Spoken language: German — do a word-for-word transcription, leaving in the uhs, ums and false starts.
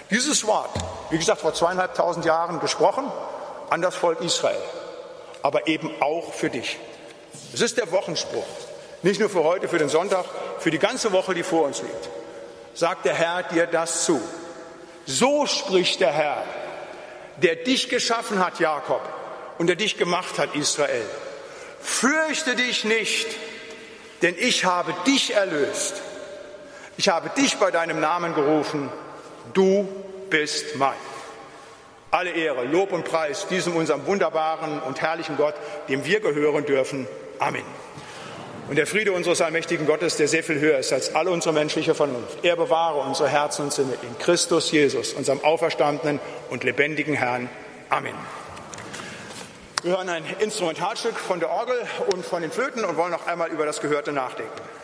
Dieses Wort, wie gesagt, vor zweieinhalbtausend Jahren gesprochen an das Volk Israel, aber eben auch für dich. Es ist der Wochenspruch, nicht nur für heute, für den Sonntag, für die ganze Woche, die vor uns liegt. Sagt der Herr dir das zu. So spricht der Herr, der dich geschaffen hat, Jakob, und der dich gemacht hat, Israel. Fürchte dich nicht, denn ich habe dich erlöst. Ich habe dich bei deinem Namen gerufen. Du bist mein. Alle Ehre, Lob und Preis diesem unserem wunderbaren und herrlichen Gott, dem wir gehören dürfen. Amen. Und der Friede unseres allmächtigen Gottes, der sehr viel höher ist als alle unsere menschliche Vernunft, er bewahre unsere Herzen und Sinne in Christus Jesus, unserem auferstandenen und lebendigen Herrn. Amen. Wir hören ein Instrumentalstück von der Orgel und von den Flöten und wollen noch einmal über das Gehörte nachdenken.